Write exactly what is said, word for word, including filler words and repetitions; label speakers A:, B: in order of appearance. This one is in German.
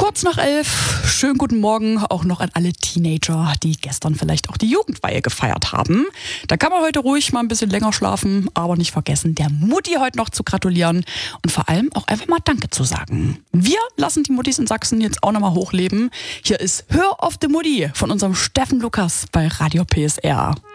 A: Kurz nach elf, schönen guten Morgen auch noch an alle Teenager, die gestern vielleicht auch die Jugendweihe gefeiert haben. Da kann man heute ruhig mal ein bisschen länger schlafen, aber nicht vergessen, der Mutti heute noch zu gratulieren und vor allem auch einfach mal Danke zu sagen. Wir lassen die Muttis in Sachsen jetzt auch nochmal hochleben. Hier ist Hör auf die Mutti von unserem Steffen Lukas bei Radio P S R.